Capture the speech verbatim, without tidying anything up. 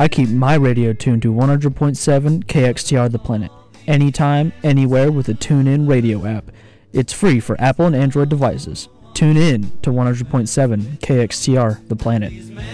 I keep my radio tuned to one hundred point seven K X T R The Planet. Anytime, anywhere with a TuneIn radio app. It's free for Apple and Android devices. Tune in to one hundred point seven K X T R The Planet.